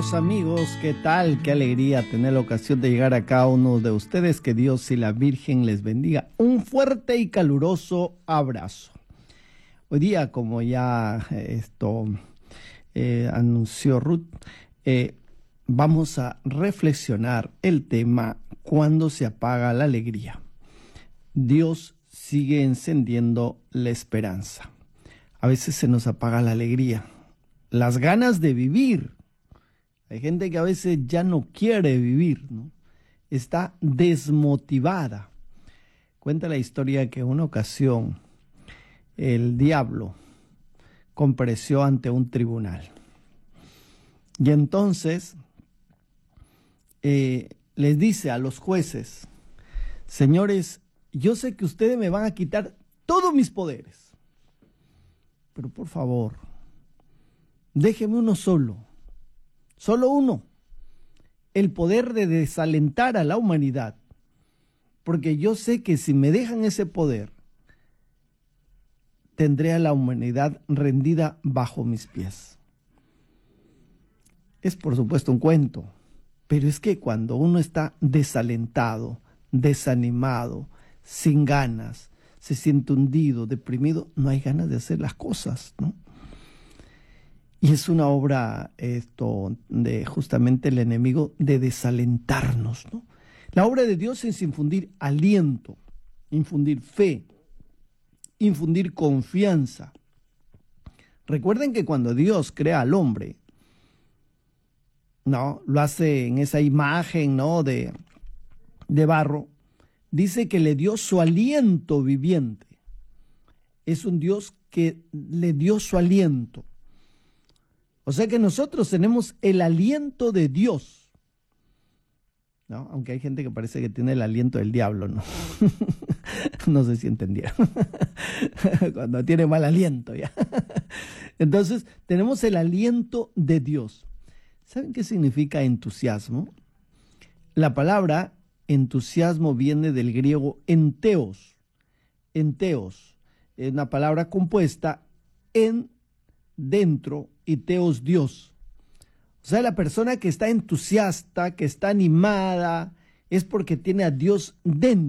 queridos amigos, ¿qué tal? Qué alegría tener la ocasión de llegar a cada uno de ustedes. Que Dios y la Virgen les bendiga. Un fuerte y caluroso abrazo. Hoy día, como ya anunció Ruth, vamos a reflexionar el tema ¿cuándo se apaga la alegría? Dios sigue encendiendo la esperanza. A veces se nos apaga la alegría, las ganas de vivir. Hay gente que a veces ya no quiere vivir, ¿no? Está desmotivada. Cuenta la historia que en una ocasión el diablo compareció ante un tribunal. Y entonces les dice a los jueces: señores, yo sé que ustedes me van a quitar todos mis poderes, pero por favor, déjeme uno solo uno, el poder de desalentar a la humanidad, porque yo sé que si me dejan ese poder, tendré a la humanidad rendida bajo mis pies. Es por supuesto un cuento, pero es que cuando uno está desalentado, desanimado, sin ganas, se siente hundido, deprimido, no hay ganas de hacer las cosas, ¿no? Y es una obra de justamente el enemigo de desalentarnos, ¿no? La obra de Dios es infundir aliento, infundir fe, infundir confianza. Recuerden que cuando Dios crea al hombre, ¿no? Lo hace en esa imagen, ¿no? de barro. Dice que le dio su aliento viviente. Es un Dios que le dio su aliento. O sea que nosotros tenemos el aliento de Dios, ¿no? Aunque hay gente que parece que tiene el aliento del diablo, ¿no? No sé si entendieron. Cuando tiene mal aliento, ya. Entonces, tenemos el aliento de Dios. ¿Saben qué significa entusiasmo? La palabra entusiasmo viene del griego enteos. Enteos es una palabra compuesta en, dentro, y teos, Dios. O sea, la persona que está entusiasta, que está animada, es porque tiene a Dios dentro.